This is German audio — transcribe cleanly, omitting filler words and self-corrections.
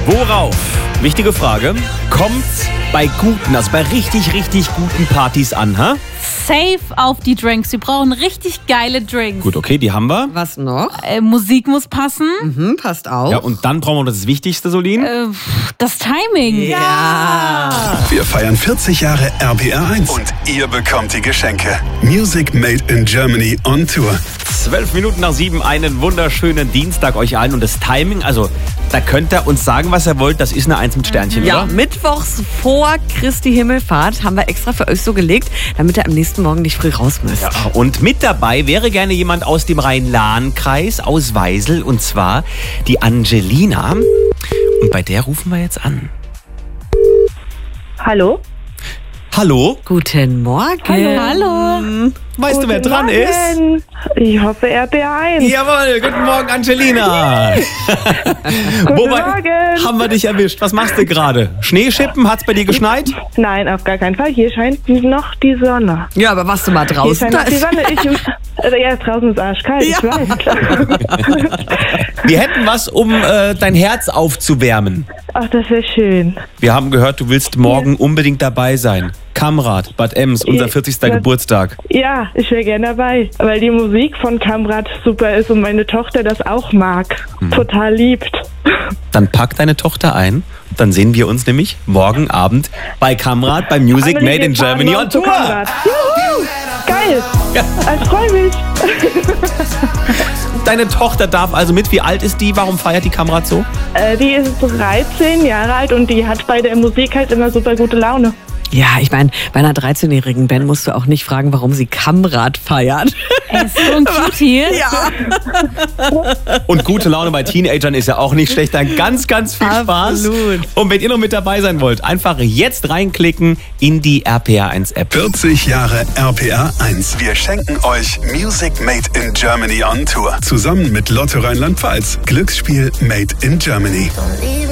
Worauf, wichtige Frage, kommt bei guten, also bei richtig, richtig guten Partys an, ha? Safe auf die Drinks. Wir brauchen richtig geile Drinks. Gut, okay, die haben wir. Was noch? Musik muss passen. Passt auch. Ja, und dann brauchen wir das Wichtigste, Solin. Das Timing. Ja. Wir feiern 40 Jahre RPR1 und ihr bekommt die Geschenke. Music Made in Germany on Tour. 12 Minuten nach 7, einen wunderschönen Dienstag euch allen. Und das Timing, also da könnt ihr uns sagen, was ihr wollt. Das ist eine 1 mit Sternchen, Ja, oder? mittwochs vor Christi Himmelfahrt haben wir extra für euch so gelegt, damit ihr am nächsten Morgen nicht früh raus müsst. Ja, und mit dabei wäre gerne jemand aus dem Rhein-Lahn-Kreis, aus Weisel, und zwar die Angelina. Und bei der rufen wir jetzt an. Hallo? Hallo? Guten Morgen. Hallo. Weißt du, wer dran ist? Ich hoffe RPR1. Jawohl, guten Morgen, Angelina. Guten Morgen. Haben wir dich erwischt? Was machst du gerade? Schneeschippen? Hat's bei dir geschneit? Nein, auf gar keinen Fall. Hier scheint noch die Sonne. Ja, aber warst du mal Hier draußen? scheint noch die Sonne. Ja, draußen ist arschkalt, ich weiß. Klar. Wir hätten was, um dein Herz aufzuwärmen. Ach, das wäre schön. Wir haben gehört, du willst morgen unbedingt dabei sein. Kamrat, Bad Ems, unser 40. Geburtstag. Ja, ich wäre gerne dabei, weil die Musik von Kamrat super ist und meine Tochter das auch mag. Total liebt. Dann pack deine Tochter ein. Dann sehen wir uns nämlich morgen Abend bei Kamrat, bei Music Amelie, Made in wir fahren Germany morgen on zu Tour. Kamrat. Juhu, geil. Ja. Ich freue mich. Deine Tochter darf also mit. Wie alt ist die? Warum feiert die Kamrat so? Die ist 13 Jahre alt und die hat bei der Musik halt immer super gute Laune. Ja, ich meine, bei einer 13-jährigen Band musst du auch nicht fragen, warum sie Kamrat feiert. Er ist so ein Cutie. Ja. Und gute Laune bei Teenagern ist ja auch nicht schlecht. Dann ganz, ganz viel Spaß. Absolut. Und wenn ihr noch mit dabei sein wollt, einfach jetzt reinklicken in die RPR1-App. 40 Jahre RPR1. Wir schenken euch Music Made in Germany on Tour. Zusammen mit Lotto Rheinland-Pfalz. Glücksspiel Made in Germany.